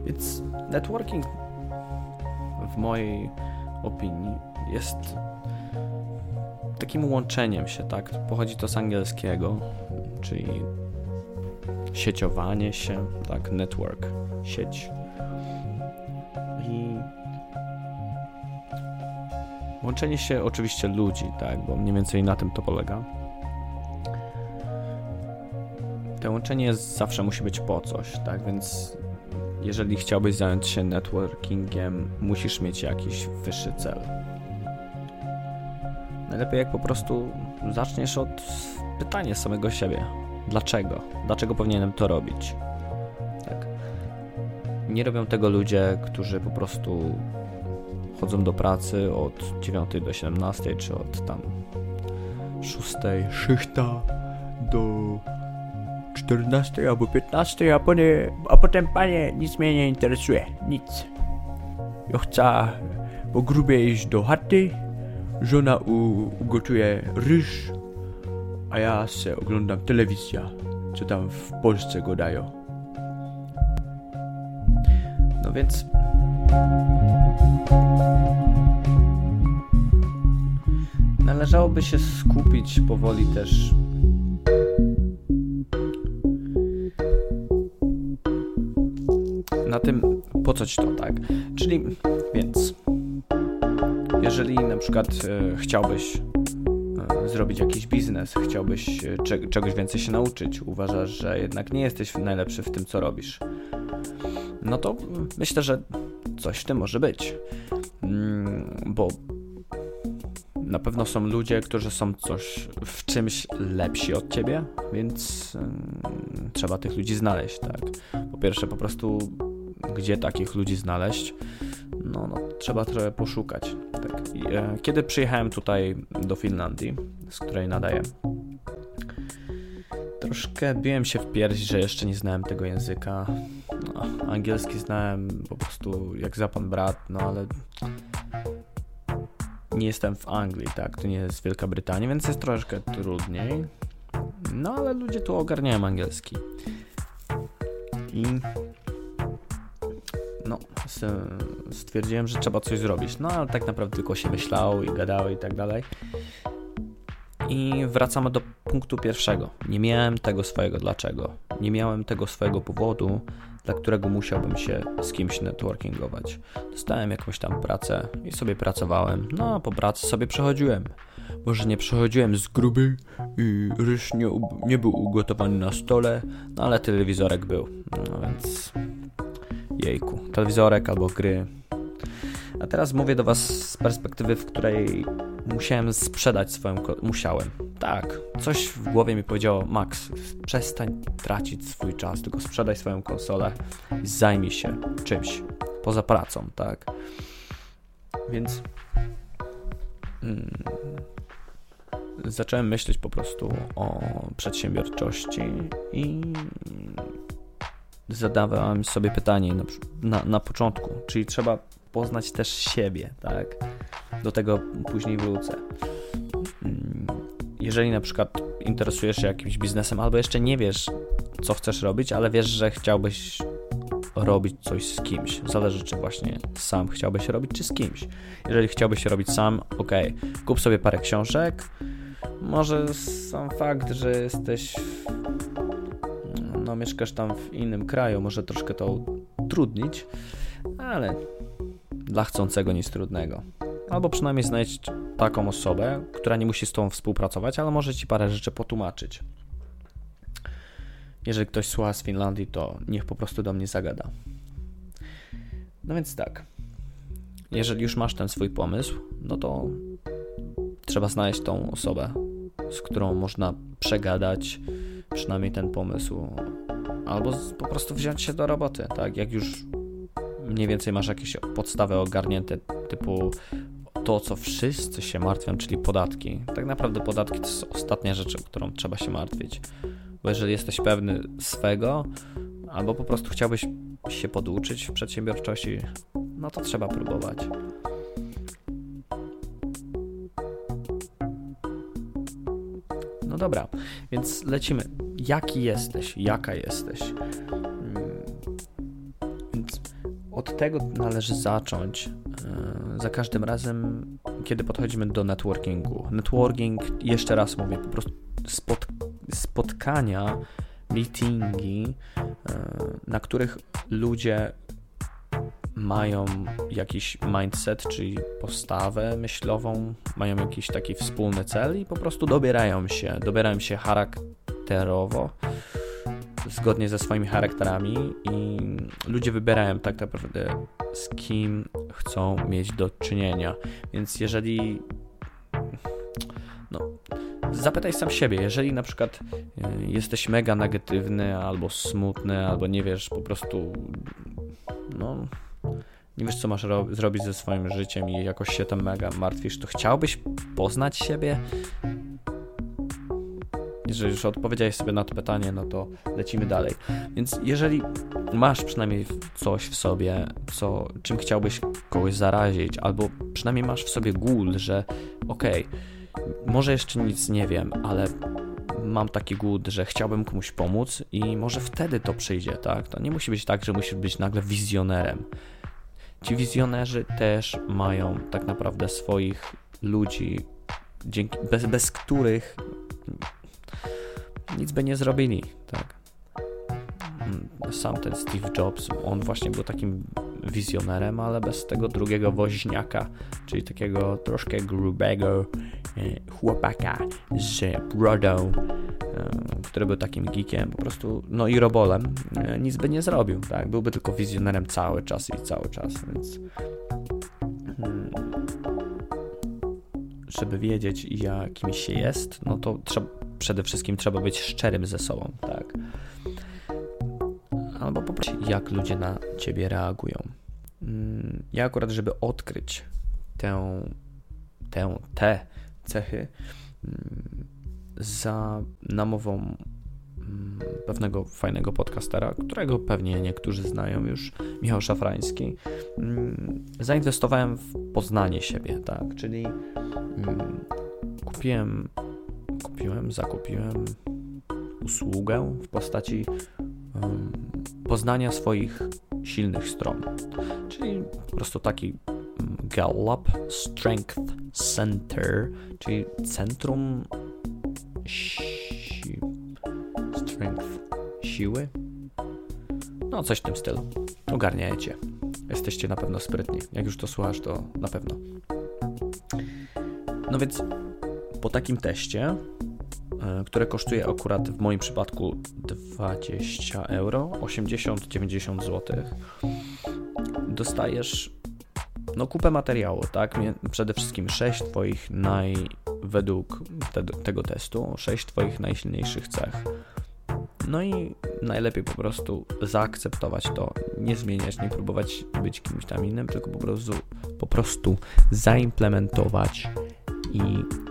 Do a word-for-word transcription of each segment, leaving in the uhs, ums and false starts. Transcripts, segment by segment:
Więc networking w mojej opinii jest takim łączeniem się, tak? Pochodzi to z angielskiego, czyli sieciowanie się, tak? Network, sieć. I łączenie się oczywiście ludzi, tak? Bo mniej więcej na tym to polega. To łączenie zawsze musi być po coś, tak? Więc jeżeli chciałbyś zająć się networkingiem, musisz mieć jakiś wyższy cel. Najlepiej jak po prostu zaczniesz od pytania samego siebie. Dlaczego? Dlaczego powinienem to robić? Tak. Nie robią tego ludzie, którzy po prostu chodzą do pracy od dziewiątej do siedemnastej, czy od tam szóstej szychta do czternastej albo piętnastej, a, panie, a potem panie, nic mnie nie interesuje, nic. Ja chcę po grubie iść do chaty, żona u, ugotuje ryż, a ja se oglądam telewizję, co tam w Polsce go dają. No więc należałoby się skupić powoli też na tym, po co ci to, tak? Czyli, więc jeżeli na przykład e, chciałbyś e, zrobić jakiś biznes, chciałbyś e, cze- czegoś więcej się nauczyć, uważasz, że jednak nie jesteś najlepszy w tym, co robisz, no to myślę, że coś w tym może być, mm, bo na pewno są ludzie, którzy są coś w czymś lepsi od ciebie, więc yy, trzeba tych ludzi znaleźć, tak? Po pierwsze, po prostu gdzie takich ludzi znaleźć? No, no trzeba trochę poszukać, tak? I, e, kiedy przyjechałem tutaj do Finlandii, z której nadaję, troszkę biłem się w pierś, że jeszcze nie znałem tego języka. No, angielski znałem po prostu jak za pan brat, no ale nie jestem w Anglii, tak? To nie jest Wielka Brytania, więc jest troszkę trudniej. No ale ludzie tu ogarniają angielski. I no, stwierdziłem, że trzeba coś zrobić. No ale tak naprawdę tylko się myślało i gadało i tak dalej. I wracamy do punktu pierwszego. Nie miałem tego swojego dlaczego. Nie miałem tego swojego powodu, dla którego musiałbym się z kimś networkingować. Dostałem jakąś tam pracę i sobie pracowałem. No a po pracy sobie przechodziłem. Może nie przechodziłem z gruby i ryż nie, nie był ugotowany na stole, no ale telewizorek był. No więc jejku, telewizorek albo gry. A teraz mówię do was z perspektywy, w której musiałem sprzedać swoją... Ko- musiałem. Tak, coś w głowie mi powiedziało: Max, przestań tracić swój czas, tylko sprzedaj swoją konsolę i zajmij się czymś poza pracą, tak? Więc mm, zacząłem myśleć po prostu o przedsiębiorczości i zadawałem sobie pytanie na, na, na początku, czyli trzeba poznać też siebie, tak? Do tego później wrócę. Jeżeli na przykład interesujesz się jakimś biznesem, albo jeszcze nie wiesz, co chcesz robić, ale wiesz, że chciałbyś robić coś z kimś. Zależy, czy właśnie sam chciałbyś robić, czy z kimś. Jeżeli chciałbyś robić sam, okej, okay. Kup sobie parę książek. Może sam fakt, że jesteś, no mieszkasz tam w innym kraju, może troszkę to utrudnić, ale dla chcącego nic trudnego. Albo przynajmniej znajdź taką osobę, która nie musi z tobą współpracować, ale może ci parę rzeczy potłumaczyć. Jeżeli ktoś słucha z Finlandii, to niech po prostu do mnie zagada. No więc tak. Jeżeli już masz ten swój pomysł, no to trzeba znaleźć tą osobę, z którą można przegadać przynajmniej ten pomysł. Albo po prostu wziąć się do roboty, tak? Jak już mniej więcej masz jakieś podstawy ogarnięte, typu to, co wszyscy się martwią, czyli podatki. Tak naprawdę podatki to jest ostatnia rzecz, o którą trzeba się martwić. Bo jeżeli jesteś pewny swego, albo po prostu chciałbyś się poduczyć w przedsiębiorczości, no to trzeba próbować. No dobra, więc lecimy. Jaki jesteś? Jaka jesteś? Więc od tego należy zacząć za każdym razem, kiedy podchodzimy do networkingu. Networking, jeszcze raz mówię, po prostu spot, spotkania, meetingi, na których ludzie mają jakiś mindset, czyli postawę myślową, mają jakiś taki wspólny cel i po prostu dobierają się, dobierają się charakterowo, zgodnie ze swoimi charakterami i ludzie wybierają tak naprawdę, z kim chcą mieć do czynienia. Więc jeżeli no, zapytaj sam siebie, jeżeli na przykład jesteś mega negatywny albo smutny, albo nie wiesz po prostu no nie wiesz co masz ro- zrobić ze swoim życiem i jakoś się tam mega martwisz, to chciałbyś poznać siebie? Jeżeli już odpowiedziałeś sobie na to pytanie, no to lecimy dalej. Więc jeżeli masz przynajmniej coś w sobie, co, czym chciałbyś kogoś zarazić, albo przynajmniej masz w sobie głód, że okej, okay, może jeszcze nic nie wiem, ale mam taki głód, że chciałbym komuś pomóc i może wtedy to przyjdzie, tak? To nie musi być tak, że musisz być nagle wizjonerem. Ci wizjonerzy też mają tak naprawdę swoich ludzi, dzięki, bez, bez których nic by nie zrobili, tak? Sam ten Steve Jobs, on właśnie był takim wizjonerem, ale bez tego drugiego woźniaka, czyli takiego troszkę grubego chłopaka z brodą, który był takim geekiem, po prostu, no i robolem, nic by nie zrobił, tak? Byłby tylko wizjonerem cały czas i cały czas, więc żeby wiedzieć, jakim się jest, no to trzeba, przede wszystkim trzeba być szczerym ze sobą, tak? Albo po prostu jak ludzie na ciebie reagują. Ja akurat, żeby odkryć tę, tę, te cechy za namową pewnego fajnego podcastera, którego pewnie niektórzy znają już, Michał Szafrański, zainwestowałem w poznanie siebie, tak, czyli kupiłem, kupiłem, zakupiłem usługę w postaci poznania swoich silnych stron, czyli po prostu taki Gallup Strength Center, czyli centrum si- strength, siły, no coś w tym stylu, ogarniajcie, jesteście na pewno sprytni, jak już to słuchasz, to na pewno. No więc po takim teście, które kosztuje akurat w moim przypadku dwadzieścia euro, osiemdziesiąt do dziewięćdziesięciu złotych, dostajesz no kupę materiału, tak? Przede wszystkim sześć twoich naj... według te, tego testu, sześć twoich najsilniejszych cech. No i najlepiej po prostu zaakceptować to, nie zmieniać, nie próbować być kimś tam innym, tylko po prostu, po prostu zaimplementować i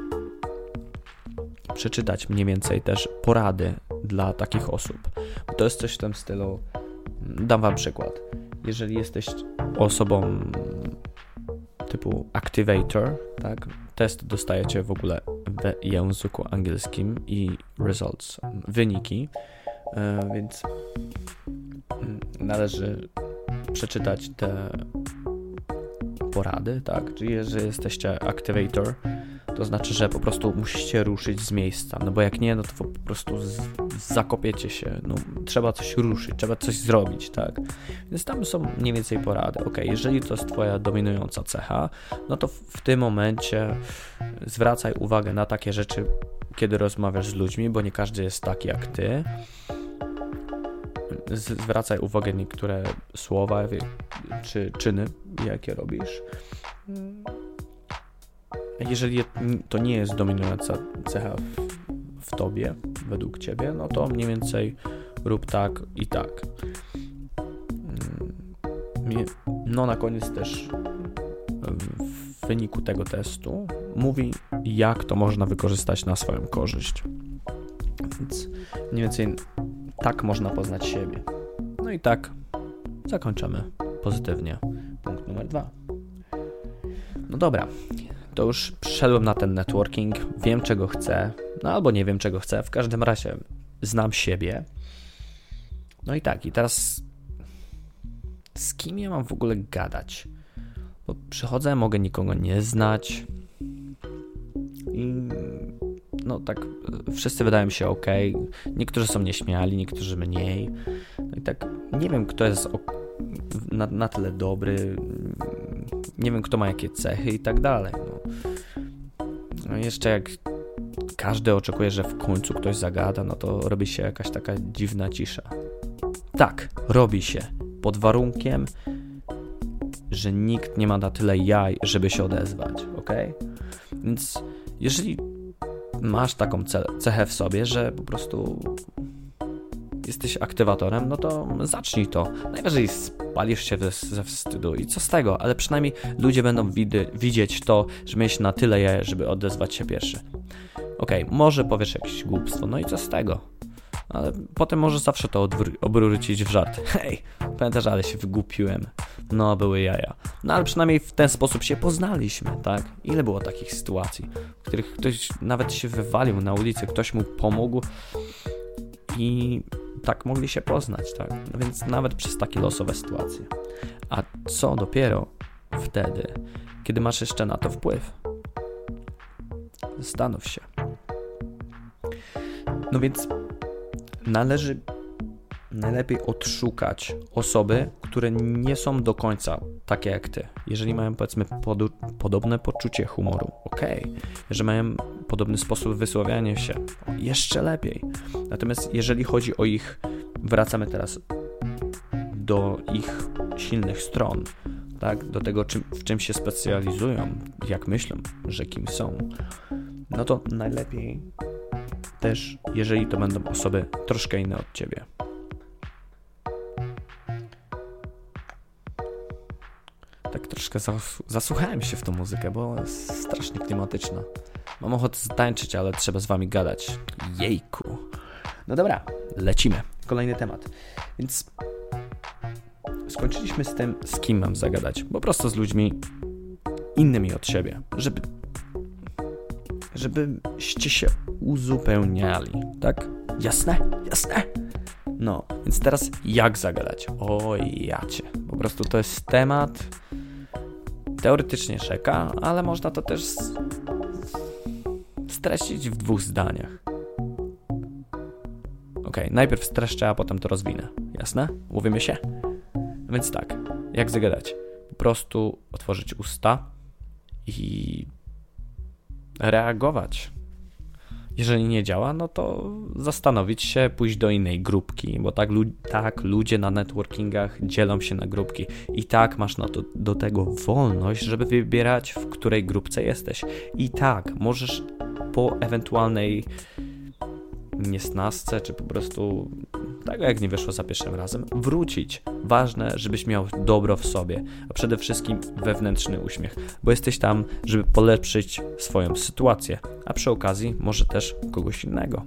przeczytać mniej więcej też porady dla takich osób. Bo to jest coś w tym stylu, dam wam przykład. Jeżeli jesteś osobą typu activator, tak, test dostajecie w ogóle w języku angielskim i results, wyniki, więc należy przeczytać te porady, tak, czyli jeżeli jesteście activator, to znaczy, że po prostu musicie ruszyć z miejsca, no bo jak nie, no to po prostu z, zakopiecie się, no trzeba coś ruszyć, trzeba coś zrobić, tak, więc tam są mniej więcej porady. Ok, jeżeli to jest twoja dominująca cecha, no to w, w tym momencie zwracaj uwagę na takie rzeczy, kiedy rozmawiasz z ludźmi, bo nie każdy jest taki jak ty. Zwracaj uwagę na niektóre słowa czy czyny, jakie robisz. Jeżeli to nie jest dominująca cecha w, w tobie, według ciebie, no to mniej więcej rób tak i tak. No na koniec też w wyniku tego testu mówi, jak to można wykorzystać na swoją korzyść. Więc mniej więcej tak można poznać siebie. No i tak zakończymy pozytywnie. Punkt numer dwa. No dobra. To już przyszedłem na ten networking, wiem czego chcę, no albo nie wiem czego chcę, w każdym razie znam siebie. No i tak, i teraz z kim ja mam w ogóle gadać? Bo przychodzę, mogę nikogo nie znać i no tak wszyscy wydają mi się ok. Niektórzy są nieśmiali, niektórzy mniej. No i tak nie wiem, kto jest na, na tyle dobry, nie wiem, kto ma jakie cechy i tak dalej. No. No jeszcze jak każdy oczekuje, że w końcu ktoś zagada, no to robi się jakaś taka dziwna cisza. Tak, robi się. Pod warunkiem, że nikt nie ma na tyle jaj, żeby się odezwać, ok? Więc jeżeli masz taką cechę w sobie, że po prostu jesteś aktywatorem, no to zacznij to. Najwyżej spalisz się ze wstydu i co z tego, ale przynajmniej ludzie będą widy, widzieć to, że miałeś na tyle jaj, żeby odezwać się pierwszy. Okej, okay, może powiesz jakieś głupstwo, no i co z tego? Ale potem możesz zawsze to odwr- obrócić w żart. Hej, pamiętasz, ale się wygłupiłem. No, były jaja. No, ale przynajmniej w ten sposób się poznaliśmy, tak? Ile było takich sytuacji, w których ktoś nawet się wywalił na ulicy, ktoś mu pomógł i tak mogli się poznać, tak? No więc nawet przez takie losowe sytuacje. A co dopiero wtedy, kiedy masz jeszcze na to wpływ? Zastanów się. No więc należy najlepiej odszukać osoby, które nie są do końca takie jak ty. Jeżeli mają, powiedzmy, pod- podobne poczucie humoru, okej. Okay. Jeżeli mają podobny sposób wysławiania się, jeszcze lepiej. Natomiast jeżeli chodzi o ich, wracamy teraz do ich silnych stron, tak, do tego, czym, w czym się specjalizują, jak myślą, że kim są, no to najlepiej też, jeżeli to będą osoby troszkę inne od ciebie. Tak troszkę zas- zasłuchałem się w tą muzykę, bo jest strasznie klimatyczna. Mam ochotę zatańczyć, ale trzeba z wami gadać. Jejku. No dobra, lecimy. Kolejny temat. Więc skończyliśmy z tym, z kim mam zagadać. Po prostu z ludźmi innymi od siebie, żeby żebyście się uzupełniali, tak? Jasne? Jasne? No, więc teraz jak zagadać? Oj, jacie. Po prostu to jest temat teoretycznie rzeka, ale można to też streścić w dwóch zdaniach. Okej, okay, najpierw streszczę, a potem to rozwinę. Jasne? Mówimy się? No więc tak, jak zagadać? Po prostu otworzyć usta i reagować. Jeżeli nie działa, no to zastanowić się, pójść do innej grupki, bo tak, lu- tak ludzie na networkingach dzielą się na grupki i tak masz na to, do tego wolność, żeby wybierać, w której grupce jesteś. I tak, możesz po ewentualnej niesnasce, czy po prostu tego jak nie wyszło za pierwszym razem, wrócić. Ważne, żebyś miał dobro w sobie, a przede wszystkim wewnętrzny uśmiech, bo jesteś tam, żeby polepszyć swoją sytuację, a przy okazji może też kogoś innego.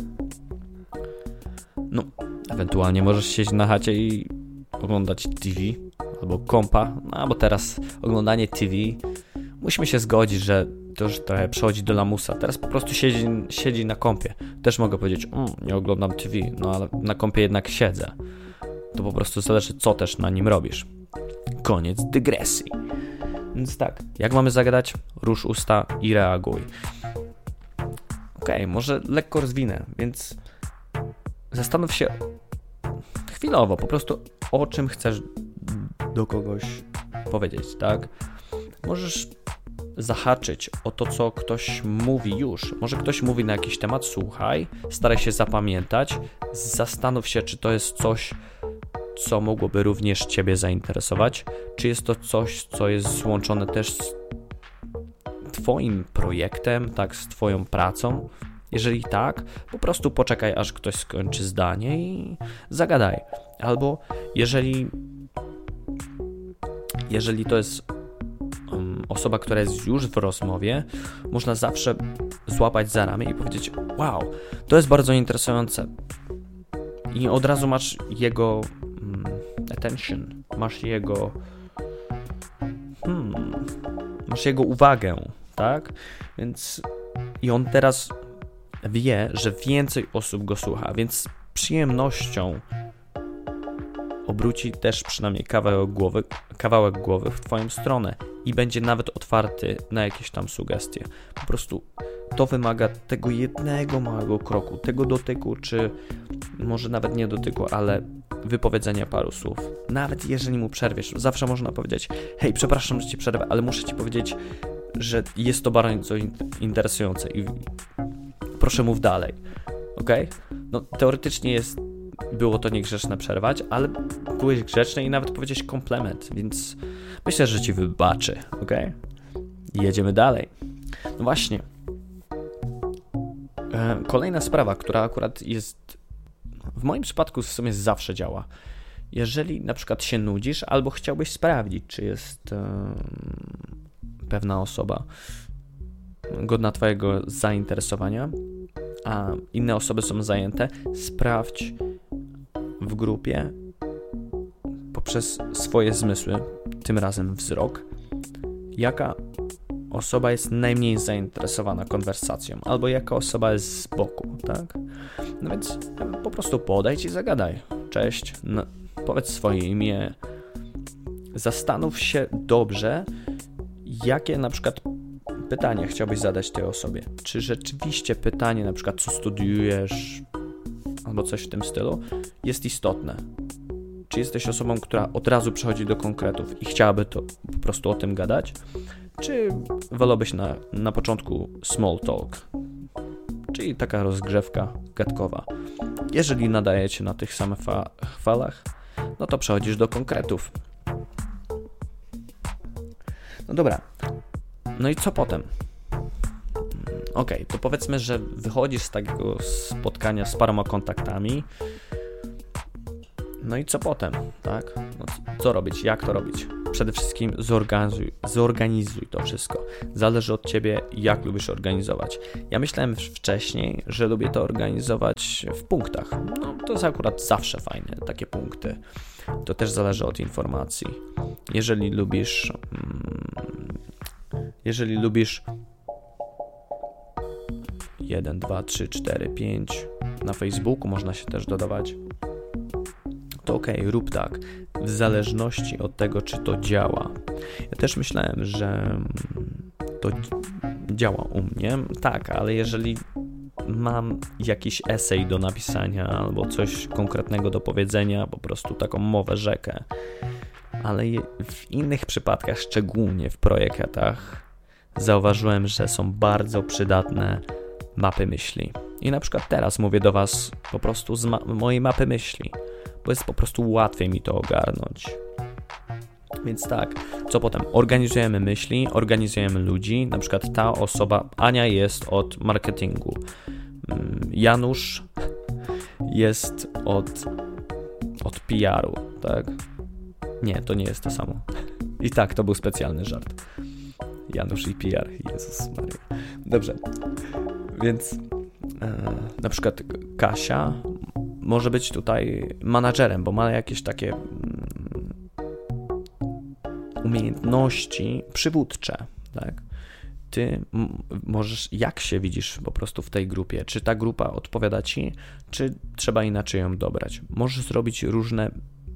No, ewentualnie możesz siedzieć na chacie i oglądać T V albo kompa, no bo teraz oglądanie T V, musimy się zgodzić, że to już trochę przechodzi do lamusa. Teraz po prostu siedzi, siedzi na kompie. Też mogę powiedzieć, mm, nie oglądam T V, no ale na kompie jednak siedzę. To po prostu zależy, co też na nim robisz. Koniec dygresji. Więc tak, jak mamy zagadać? Rusz usta i reaguj. Okej, okay, może lekko rozwinę, więc zastanów się chwilowo, po prostu o czym chcesz do kogoś powiedzieć, tak? Możesz zahaczyć o to, co ktoś mówi już. Może ktoś mówi na jakiś temat, słuchaj, staraj się zapamiętać, zastanów się, czy to jest coś, co mogłoby również ciebie zainteresować, czy jest to coś, co jest złączone też z twoim projektem, tak, z twoją pracą. Jeżeli tak, po prostu poczekaj, aż ktoś skończy zdanie i zagadaj. Albo jeżeli jeżeli to jest um, osoba, która jest już w rozmowie, można zawsze złapać za ramię i powiedzieć, wow, to jest bardzo interesujące. I od razu masz jego um, attention, masz jego hmm, masz jego uwagę, tak? Więc i on teraz wie, że więcej osób go słucha, więc z przyjemnością obróci też przynajmniej kawałek głowy, kawałek głowy w twoją stronę i będzie nawet otwarty na jakieś tam sugestie. Po prostu to wymaga tego jednego małego kroku, tego dotyku, czy może nawet nie dotyku, ale wypowiedzenia paru słów. Nawet jeżeli mu przerwiesz, zawsze można powiedzieć: hej, przepraszam, że ci przerwę, ale muszę ci powiedzieć, że jest to bardzo interesujące i proszę mów dalej, okej? No teoretycznie jest, było to niegrzeczne przerwać, ale byłeś grzeczny i nawet powiedzieć komplement, więc myślę, że ci wybaczy, okej? Jedziemy dalej. No właśnie. E, kolejna sprawa, która akurat jest, w moim przypadku w sumie zawsze działa. Jeżeli na przykład się nudzisz albo chciałbyś sprawdzić, czy jest e, pewna osoba godna twojego zainteresowania, a inne osoby są zajęte, sprawdź w grupie poprzez swoje zmysły, tym razem wzrok, jaka osoba jest najmniej zainteresowana konwersacją, albo jaka osoba jest z boku, tak? No więc po prostu podejdź i zagadaj. Cześć, no, powiedz swoje imię. Zastanów się dobrze, jakie na przykład pytanie chciałbyś zadać tej osobie. Czy rzeczywiście pytanie, na przykład co studiujesz, albo coś w tym stylu, jest istotne? Czy jesteś osobą, która od razu przechodzi do konkretów i chciałaby to po prostu o tym gadać? Czy wolałbyś na, na początku small talk, czyli taka rozgrzewka gadkowa? Jeżeli nadajecie na tych samych fa- falach, no to przechodzisz do konkretów. No dobra, no i co potem? Okej, okay, to powiedzmy, że wychodzisz z takiego spotkania z paroma kontaktami. No i co potem, tak? No co robić? Jak to robić? Przede wszystkim zorganizuj, zorganizuj to wszystko. Zależy od ciebie, jak lubisz organizować. Ja myślałem wcześniej, że lubię to organizować w punktach. No to jest akurat zawsze fajne, takie punkty. To też zależy od informacji. Jeżeli lubisz... Jeżeli lubisz jeden, dwa, trzy, cztery, pięć na Facebooku można się też dodawać, to okej, okay, rób tak, w zależności od tego, czy to działa. Ja też myślałem, że to działa u mnie, tak, ale jeżeli mam jakiś esej do napisania albo coś konkretnego do powiedzenia, po prostu taką mowę rzekę, ale w innych przypadkach, szczególnie w projektach, zauważyłem, że są bardzo przydatne mapy myśli. I na przykład teraz mówię do was po prostu z ma- mojej mapy myśli, bo jest po prostu łatwiej mi to ogarnąć. Więc tak, co potem? Organizujemy myśli, organizujemy ludzi, na przykład ta osoba, Ania jest od marketingu, Janusz jest od, od P R-u, tak? Nie, to nie jest to samo. I tak, to był specjalny żart. Janusz i P R, Jezus Maria. Dobrze, więc e, na przykład Kasia może być tutaj menadżerem, bo ma jakieś takie mm, umiejętności przywódcze, tak? Ty m- możesz, jak się widzisz po prostu w tej grupie? Czy ta grupa odpowiada ci, czy trzeba inaczej ją dobrać? Możesz zrobić różne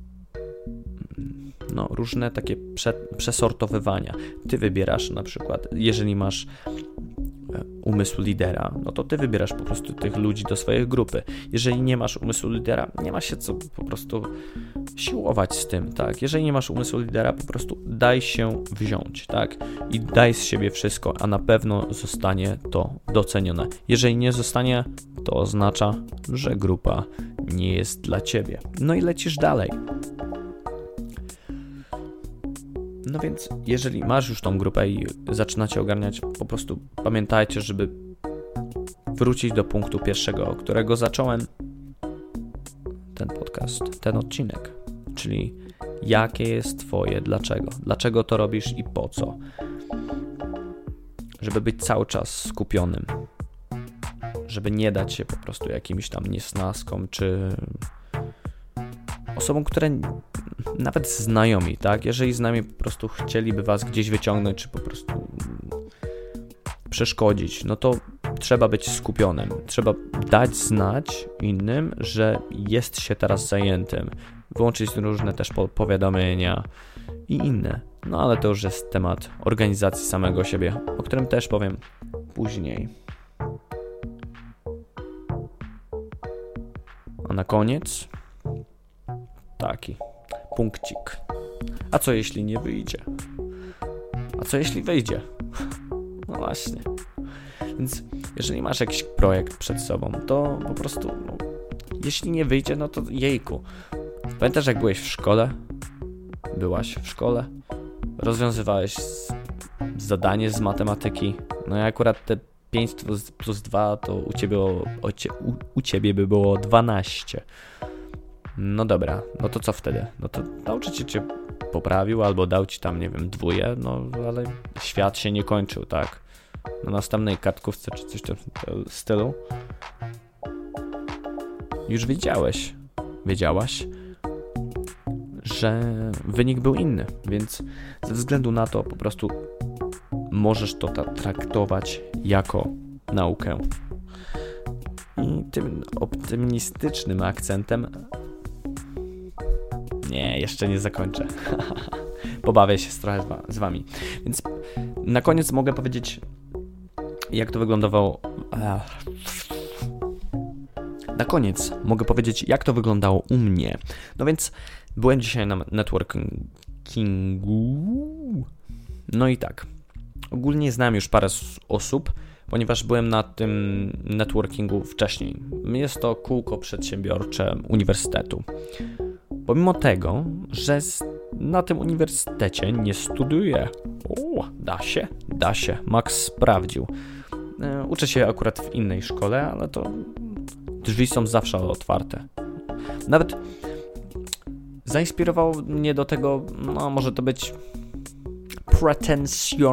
no, różne takie prze, przesortowywania. Ty wybierasz na przykład, jeżeli masz umysł lidera, no to ty wybierasz po prostu tych ludzi do swojej grupy. Jeżeli nie masz umysłu lidera, nie ma się co po prostu siłować z tym, tak? Jeżeli nie masz umysłu lidera, po prostu daj się wziąć, tak? I daj z siebie wszystko, a na pewno zostanie to docenione. Jeżeli nie zostanie, to oznacza, że grupa nie jest dla ciebie. No i lecisz dalej. No więc jeżeli masz już tą grupę i zaczynacie ogarniać, po prostu pamiętajcie, żeby wrócić do punktu pierwszego, od którego zacząłem ten podcast, ten odcinek, czyli jakie jest twoje dlaczego, dlaczego to robisz i po co, żeby być cały czas skupionym, żeby nie dać się po prostu jakimś tam niesnaskom, czy osobom, które nawet znajomi, tak? Jeżeli znajomi po prostu chcieliby was gdzieś wyciągnąć, czy po prostu przeszkodzić, no to trzeba być skupionym. Trzeba dać znać innym, że jest się teraz zajętym. wyłączyć różne też po- powiadomienia i inne. No ale to już jest temat organizacji samego siebie, o którym też powiem później. A na koniec taki punkcik. A co jeśli nie wyjdzie? A co jeśli wyjdzie? No właśnie. Więc jeżeli masz jakiś projekt przed sobą, to po prostu no, jeśli nie wyjdzie, no to jejku. Pamiętasz, jak byłeś w szkole? Byłaś w szkole? Rozwiązywałeś zadanie z matematyki. No i akurat te pięć plus dwa to u ciebie, u, u ciebie by było dwanaście. No dobra, no to co wtedy? No to nauczyciel cię poprawił albo dał ci tam, nie wiem, dwóje, no ale świat się nie kończył, tak? Na następnej kartkówce czy coś w tym stylu już wiedziałeś, wiedziałaś, że wynik był inny, więc ze względu na to po prostu możesz to traktować jako naukę. I tym optymistycznym akcentem nie, jeszcze nie zakończę. Pobawię się trochę z wami. Więc na koniec mogę powiedzieć, jak to wyglądało. Na koniec mogę powiedzieć, jak to wyglądało u mnie. No więc byłem dzisiaj na networkingu. No i tak. Ogólnie znam już parę osób, ponieważ byłem na tym networkingu wcześniej. Jest to kółko przedsiębiorcze uniwersytetu. Pomimo tego, że na tym uniwersytecie nie studiuję. O, da się, da się. Max sprawdził. Uczę się akurat w innej szkole, ale to drzwi są zawsze otwarte. Nawet zainspirował mnie do tego, no może to być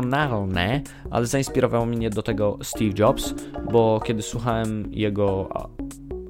pretensjonalne, ale zainspirował mnie do tego Steve Jobs, bo kiedy słuchałem jego